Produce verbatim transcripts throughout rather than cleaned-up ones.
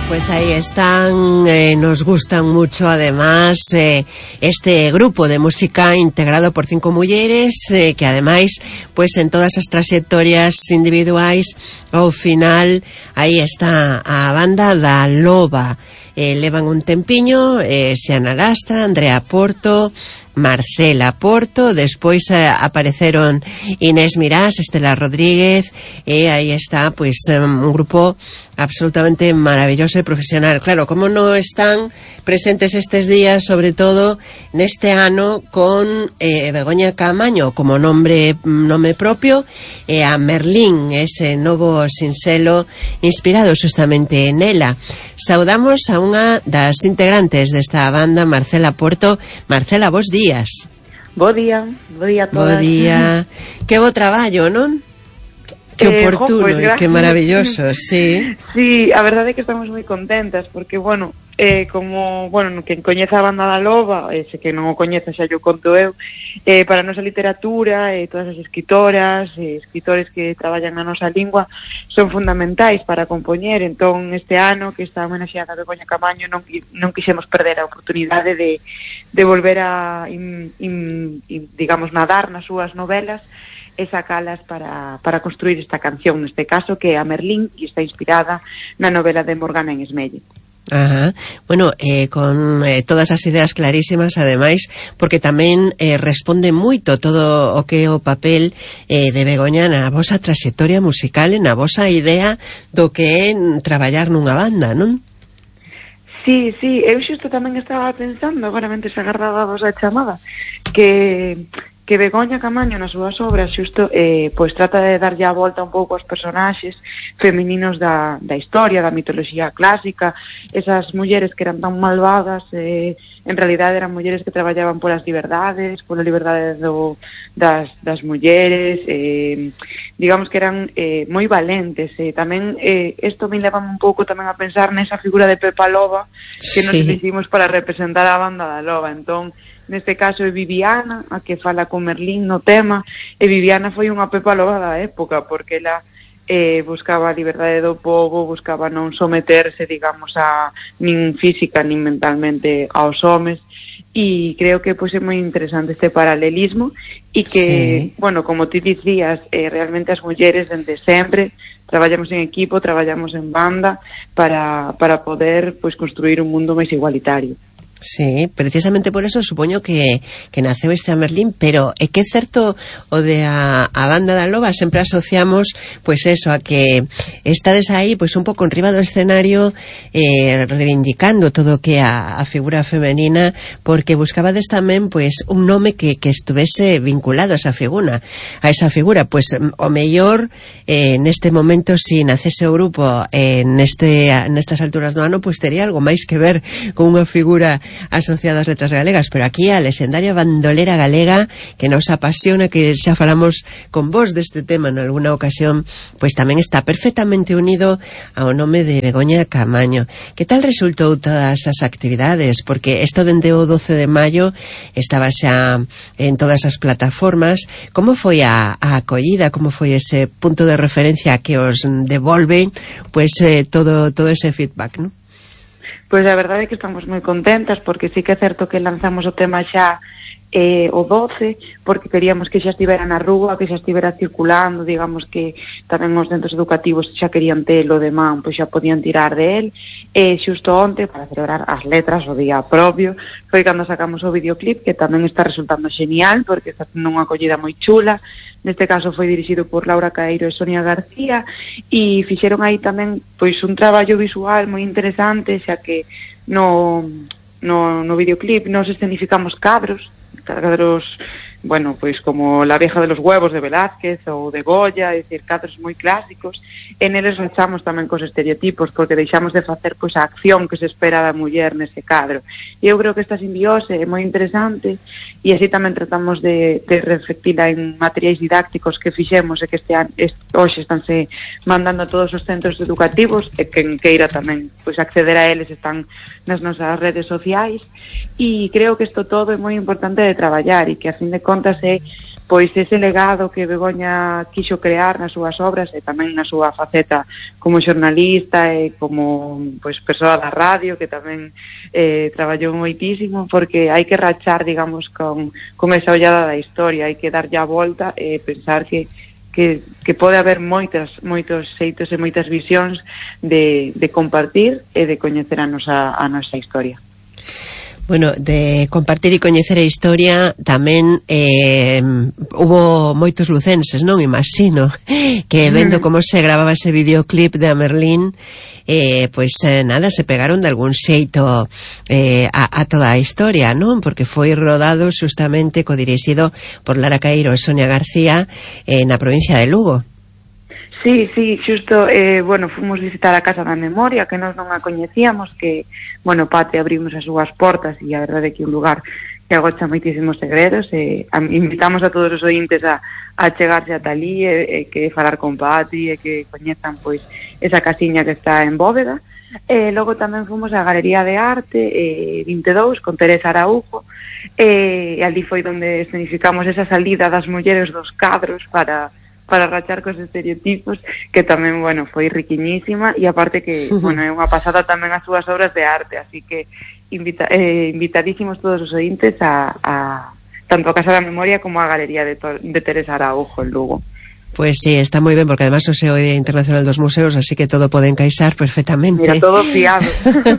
Pues ahí están, eh, nos gustan mucho además eh, este grupo de música integrado por cinco mulleres eh, que ademais, pues en todas as trayectorias individuais ao final aí está a banda da Loba. Eh, levan un tempiño, eh, Xiana Lastra, Andrea Porto, Marcela Porto, despois eh, apareceron Inés Mirás, Estela Rodríguez, e aí está, pois, um, un grupo absolutamente maravilloso e profesional. Claro, como non están presentes estes días, sobre todo neste ano, con eh, Begoña Caamaño como nombre nome propio, e a Merlín, ese novo sinxelo inspirado justamente nela. Saudamos a unha das integrantes desta banda, Marcela Porto. Marcela, bos días. Bo día, bo día a todas. Bo día. Que bo traballo, non? Que oportuno eh, jo, pues, e que maravilloso, sí. Sí, a verdade é que estamos moi contentas porque, bueno, eh, como, bueno, quen coñece a banda da Loba, e se que non o coñece xa yo conto eu, eh, para a nosa literatura e eh, todas as escritoras e eh, escritores que traballan na nosa lingua son fundamentais para compoñer. Entón, este ano que está homenaxeada a Begoña Caamaño non, non quixemos perder a oportunidade de, de volver a, in, in, in, digamos, nadar nas súas novelas e sacalas para, para construir esta canción, neste caso, que é a Merlín, e está inspirada na novela de Morgana en Esmelle. Ajá. Bueno, eh, con eh, todas as ideas clarísimas, ademais, porque tamén eh, responde moito todo o que é o papel eh, de Begoña na vosa trayectoria musical e na vosa idea do que é traballar nunha banda, non? Sí, sí, eu xusto tamén estaba pensando, agora mentre se agardaba a vosa chamada, que... que Begoña Caamaño nas súas obras xusto eh, pois trata de darlle a volta un pouco aos personaxes femininos da, da historia, da mitoloxía clásica, esas mulleres que eran tan malvadas, eh, en realidade eran mulleres que traballaban polas liberdades, pola liberdade do, das, das mulleres, eh, digamos que eran eh, moi valentes. Eh, tamén eh, isto me leva un pouco tamén a pensar nesa figura de Pepa Loba que sí. Nos hicimos para representar a banda da Loba. Entón, neste caso é Viviana, a que fala con Merlín no tema, e Viviana foi unha Pepa Loba da época, porque ela eh, buscaba a liberdade do povo, buscaba non someterse, digamos, a nin física nin mentalmente aos homes, e creo que pois, é moi interesante este paralelismo, e que, sí. Bueno, como ti dicías, eh, realmente as mulleres dende sempre traballamos en equipo, traballamos en banda, para, para poder pois, construir un mundo máis igualitario. Sí, precisamente por eso supoño que, que naceu este a Merlín, pero é que é certo o de a, a banda da Loba, sempre asociamos pois eso, a que estades aí pois un pouco en riba do escenario eh, reivindicando todo o que é a, a figura femenina, porque buscabades tamén pois un nome que, que estuvese vinculado a esa figura, a esa figura, pois o mellor eh, neste momento si nacese o grupo eh, neste, nestas alturas do ano, pois tería algo máis que ver con unha figura asociada ás letras galegas, pero aquí a lexendaria bandolera galega que nos apasiona, que xa falamos con vos deste tema en alguna ocasión, pois tamén está perfectamente unido ao nome de Begoña Caamaño. Que tal resultou todas as actividades? Porque isto dende o doce de maio estaba xa en todas as plataformas. Como foi a, a acollida? Como foi ese punto de referencia que os devolve pois eh, todo, todo ese feedback, non? Pois a verdade é que estamos moi contentas, porque sí que é certo que lanzamos o tema xa eh, o doce, porque queríamos que xa estivera na rúa, que xa estivera circulando, digamos que tamén os centros educativos xa querían telo de man, pois xa podían tirar de él, e xusto onte, para celebrar as letras, o día propio, foi cando sacamos o videoclip, que tamén está resultando genial, porque está tendo unha acollida moi chula. Neste caso foi dirixido por Laura Caeiro e Sonia García, e fixeron aí tamén pois un traballo visual moi interesante, xa que no, no, no videoclip nos escenificamos cadros, cadros, bueno, pois como La vieja de los huevos de Velázquez ou de Goya, é dicir, cadros moi clásicos, e neles rachamos tamén cos estereotipos, porque deixamos de facer pois a acción que se espera da muller nese cadro. E eu creo que esta simbiose é moi interesante, e así tamén tratamos de, de reflectila en materiais didácticos que fixemos e que este ano, este, hoxe estánse mandando a todos os centros educativos, e quen queira tamén pois acceder a eles están nas nosas redes sociais, e creo que isto todo é moi importante de traballar, e que a fin de contas é pois ese legado que Begoña quixo crear nas súas obras e tamén na súa faceta como xornalista e como pois persoa da radio, que tamén eh, traballou moitísimo, porque hai que rachar, digamos, con, con esa ollada da historia, hai que dar ya a volta e pensar que Que, que pode haber moitas, moitos xeitos e moitas visións de, de compartir e de coñecer a nosa, a nosa historia. Bueno, de compartir e coñecer a historia tamén eh, hubo moitos lucenses, non? Imagino que vendo como se grababa ese videoclip de A Merlín, eh, pois eh, nada, se pegaron de algún xeito eh, a, a toda a historia, non? Porque foi rodado justamente co dirixido por Lara Caíro e Sonia García eh, na provincia de Lugo. Sí, sí, xusto, eh, bueno, fomos visitar a Casa da Memoria, que nós non a coñecíamos, que, bueno, Patria abrimos as súas portas e a verdade é que é un lugar que agocha moitísimos segredos e a, invitamos a todos os ointes a, a chegarse ata ali e, e que falar con Patri e que coñezan, pois, esa casiña que está en Bóveda. E logo tamén fomos á Galería de Arte eh, vinte e dous con Teresa Araújo e ali foi onde escenificamos esa salida das mulleres dos cadros para para rachar cos estereotipos, que tamén, bueno, foi riquiñísima, e aparte que, bueno, é unha pasada tamén as súas obras de arte, así que invita, eh, invitadísimos todos os ointes a, a tanto a Casa da Memoria como a Galería de, de Teresa Araújo en Lugo. Pues sí, está moi ben, porque además o é o Día Internacional dos Museos, así que todo pode encaixar perfectamente. Mira, todo fiado.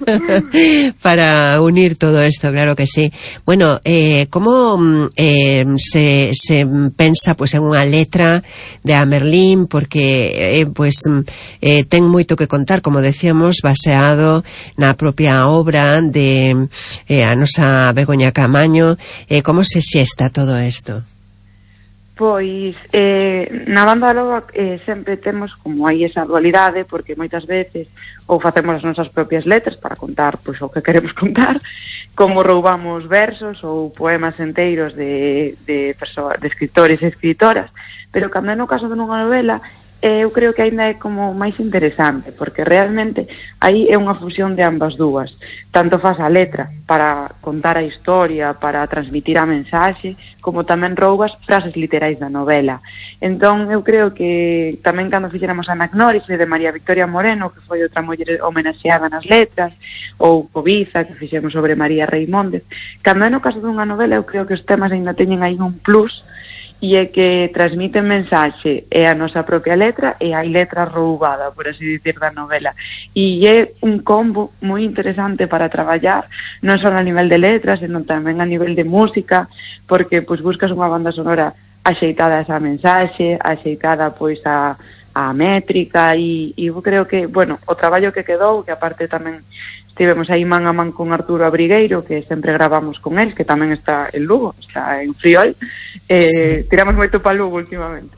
Para unir todo esto, claro que sí. Bueno, eh, como eh, se, se pensa pues, en unha letra de A Merlín, porque eh, pues, eh, ten moito que contar, como decíamos, baseado na propia obra de eh, a nosa Begoña Camaño. Eh, como se xesta todo isto? Pois, eh, na Banda da Loba eh, sempre temos como aí esa dualidade, porque moitas veces ou facemos as nosas propias letras para contar pois, o que queremos contar, como roubamos versos ou poemas enteiros de, de, persoas, de escritores e escritoras, pero cando no caso de unha novela, eh, eu creo que aínda é como máis interesante, porque realmente aí é unha fusión de ambas dúas. Tanto faz a letra para contar a historia, para transmitir a mensaxe, como tamén roubas frases literais da novela. Entón, eu creo que tamén cando fixéramos a Anagnórife de María Victoria Moreno, que foi outra muller homenaxeada nas letras, ou Cobiza, que fixemos sobre María Reimóndez, cando é no caso dunha novela, eu creo que os temas ainda teñen aí un plus, e é que transmiten mensaxe é a nosa propia letra e hai letra roubada, por así dicir, da novela, e é un combo moi interesante para traballar non só a nivel de letras, senón tamén a nivel de música, porque pois buscas unha banda sonora axeitada a esa mensaxe, axeitada pois a, a métrica, e, e eu creo que, bueno, o traballo que quedou, que aparte tamén estivemos aí man a man con Arturo Abrigueiro, que sempre gravamos con él, que tamén está en Lugo, está en Friol, eh, sí. Tiramos moito pa Lugo últimamente.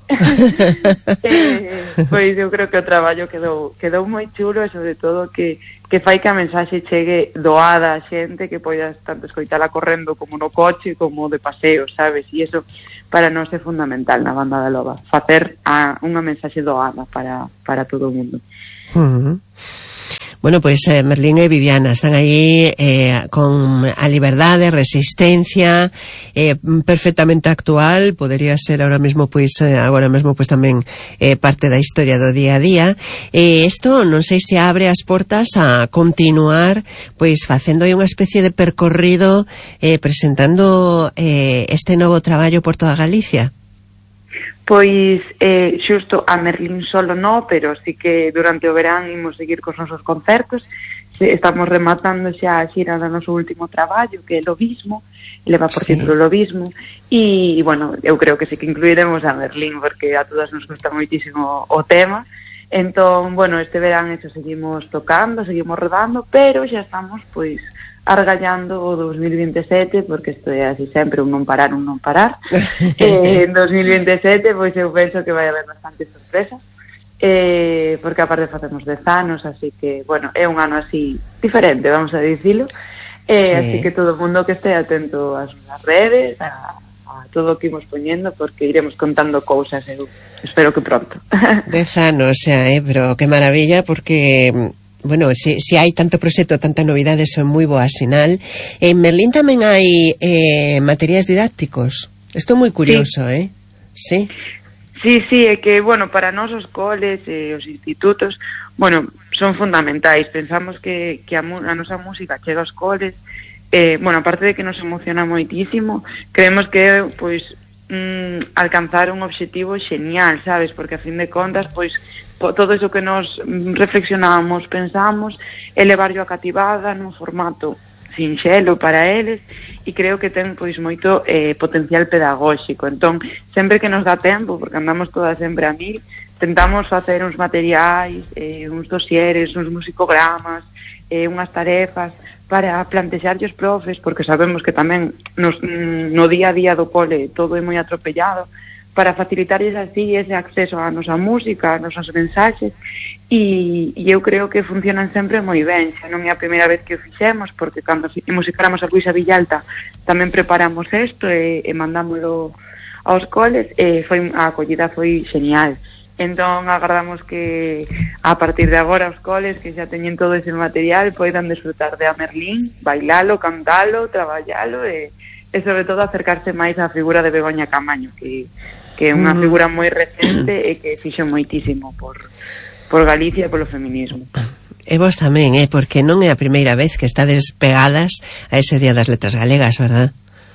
eh, pois eu creo que o traballo quedou, quedou moi chulo, e sobre todo que, que fai que a mensaxe chegue doada a xente, que poidas tanto escoitala correndo como no coche, como de paseo, sabes? E iso para nós é fundamental na Banda da Loba, facer a, unha mensaxe doada para, para todo o mundo. Uh-huh. Bueno, pois pues, eh, Merlín e Viviana están aí eh, con a liberdade, resistencia, eh, perfectamente actual, podería ser ahora mesmo, pois, pues, eh, agora mesmo, pois pues, tamén eh, parte da historia do día a día. E eh, isto non sei se abre as portas a continuar, pois, facendo aí unha especie de percorrido eh, presentando eh, este novo traballo por toda Galicia. Pois, eh, xusto a Merlín solo no, pero sí que durante o verán imos seguir cos nosos concertos. Estamos rematando xa a xira do noso último traballo, que é Lobismo, leva por sí. título Lobismo, e, bueno, eu creo que sí que incluiremos a Merlín, porque a todas nos gusta moitísimo o tema. Entón, bueno, este verán eso seguimos tocando, seguimos rodando, pero xa estamos, pois, argallando o dos mil veintesete, porque isto é así sempre, un non parar, un non parar. eh, en dos mil veintesete, pois eu penso que vai haber bastante sorpresa, eh, porque aparte facemos dez anos, así que, bueno, é un ano así diferente, vamos a dicilo, eh, sí. Así que todo o mundo que este atento ás redes, a, a todo o que imos poñendo, porque iremos contando cousas, eu espero que pronto. Dez anos, xa, eh, pero que maravilla, porque... Bueno, se, se hai tanto proxecto, tanta novidade, son moi boa sinal. En Merlín tamén hai eh, materiais didácticos. Isto é moi curioso, sí. eh? sí? Sí, sí, é que, bueno, para nós os coles e os institutos, bueno, son fundamentais. Pensamos que, que a, a nosa música chega aos coles, eh, bueno, aparte de que nos emociona moitísimo, creemos que, pois, mm, alcanzar un obxectivo xenial, sabes? Porque, a fin de contas, pois, todo iso que nos reflexionamos, pensamos, elevarlo a cativada nun formato sinxelo para eles, e creo que ten pois moito eh, potencial pedagóxico. Entón, sempre que nos dá tempo, porque andamos todas sempre a mil, tentamos facer uns materiais, eh, uns dosieres, uns musicogramas, eh, unhas tarefas para plantexarlle os profes, porque sabemos que tamén nos, no día a día do cole todo é moi atropellado, para facilitarles así ese acceso á nosa música, ás nosas mensaxes, e, e eu creo que funcionan sempre moi ben. Xa non é a primeira vez que o fixemos, porque cando musicáramos a Luisa Villalta tamén preparamos isto e, e mandámoslo aos coles, e foi, a acollida foi genial. Entón agardamos que a partir de agora os coles que xa teñen todo ese material poidan desfrutar de A Merlín, bailalo, cantalo, traballalo e, e sobre todo acercarse máis á figura de Begoña Camaño, que que é unha figura moi recente e que fixo moitísimo por, por Galicia e polo feminismo. E vos tamén, eh, porque non é a primeira vez que estades pegadas a ese Día das Letras Galegas, verdad?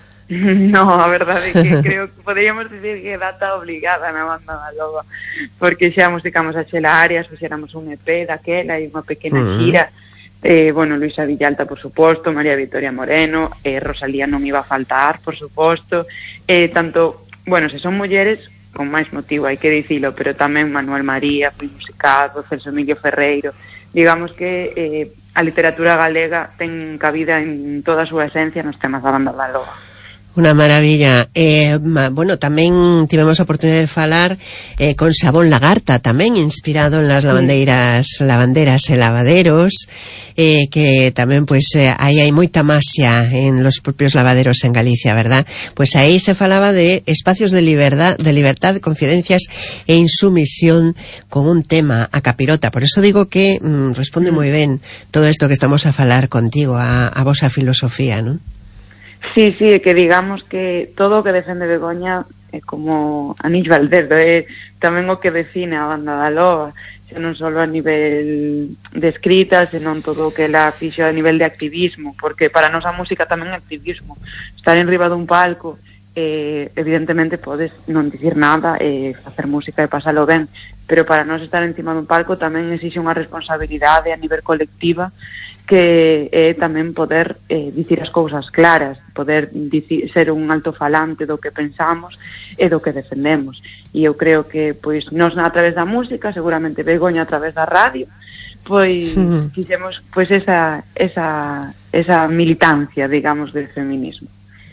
No, a verdade é que creo que poderíamos dicir que data obligada na banda da Loba, porque xa musicamos a Xela Arias, fixéramos un E P daquela e unha pequena uh-huh. xira. Eh, bueno, Luisa Villalta, por suposto, María Victoria Moreno, eh, Rosalía non iba a faltar, por suposto, eh, tanto... Bueno, se son mulleres, con máis motivo, hai que dicilo, pero tamén Manuel María, foi musicado, Celso Emilio Ferreiro. Digamos que eh, a literatura galega ten cabida en toda a súa esencia nos temas da banda da Loba. Unha maravilla. Eh, bueno, tamén tivemos a oportunidade de falar eh, con Xabón Lagarta, tamén inspirado en las lavandeiras, lavanderas e lavaderos, eh, que tamén, pois, eh, aí hai moita masia en los propios lavaderos en Galicia, verdad? Pois aí se falaba de espacios de liberdad, de libertad, confidencias e insumisión con un tema, a capirota. Por eso digo que mm, responde moi ben todo isto que estamos a falar contigo, a, a vosa filosofía, non? Sí, sí, que digamos que todo o que defende Begoña é como anillo al dedo, é tamén o que define a banda da Loba, xa non só a nivel de escrita, senón todo o que ela fixo a nivel de activismo, porque para nós a música tamén é activismo. Estar en riba dun palco, eh, evidentemente podes non dicir nada e eh, facer música e pasalo ben, pero para nós estar encima dun palco tamén exixe unha responsabilidade a nivel colectiva, que é tamén poder eh, dicir as cousas claras, poder dicir, ser un altofalante do que pensamos e do que defendemos. E eu creo que pois nós a través da música, seguramente Begoña a través da radio, pois uh-huh. fixemos pois esa, esa, esa militancia, digamos, del feminismo.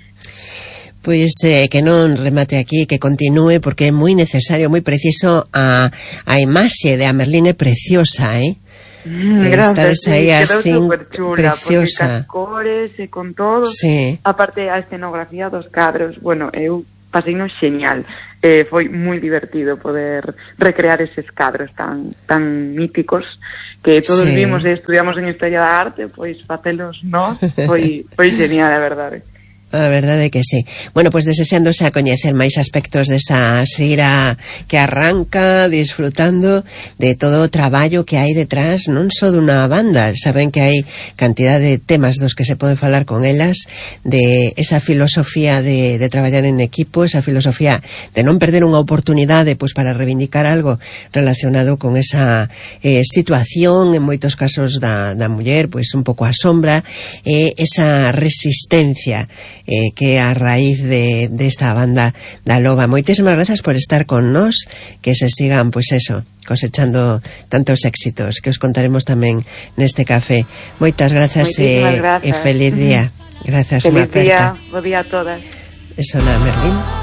Pois eh, que non remate aquí, que continúe, porque é moi necesario, moi preciso. A, a imaxe de A Merlín é preciosa, eh? Mm, gracias, sí, aí quedou así, superchula, preciosa, porque cas cores e con todo, sí. Aparte a escenografía dos cadros, bueno, eu paseino xeñal, eh, foi moi divertido poder recrear eses cadros tan tan míticos que todos sí. vimos e estudiamos en Historia da Arte, pois facelos nós, foi, foi genial, a verdade. A verdade é que sí. Bueno, pois pues deseándose a coñecer máis aspectos desa xira que arranca, disfrutando de todo o traballo que hai detrás, non só dunha banda. Saben que hai cantidad de temas dos que se pode falar con elas, de esa filosofía de, de traballar en equipo, esa filosofía de non perder unha oportunidade pois para reivindicar algo relacionado con esa eh, situación, en moitos casos da, da muller, pois un pouco a sombra, e eh, esa resistencia Eh, que a raíz de, de esta banda da Loba. Moitísimas grazas por estar con nós, que se sigan, pois eso, cosechando tantos éxitos, que os contaremos tamén neste café. Moitas grazas e, e feliz día. Grazas, feliz día, bo día a todas. Eso na Merlín.